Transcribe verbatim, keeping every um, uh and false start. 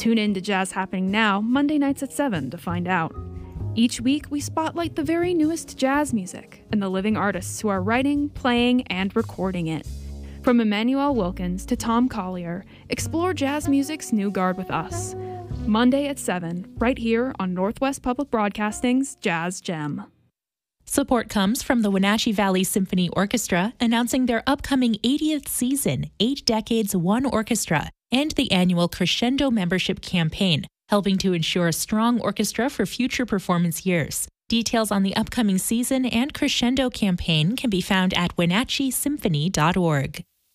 Tune in to Jazz Happening Now, Monday nights at seven to find out. Each week, we spotlight the very newest jazz music and the living artists who are writing, playing, and recording it. From Emmanuel Wilkins to Tom Collier, explore jazz music's new guard with us. Monday at seven, right here on Northwest Public Broadcasting's Jazz Gem. Support comes from the Wenatchee Valley Symphony Orchestra, announcing their upcoming eightieth season, Eight Decades, One Orchestra, and the annual Crescendo membership campaign, helping to ensure a strong orchestra for future performance years. Details on the upcoming season and Crescendo campaign can be found at wenatchee symphony dot org.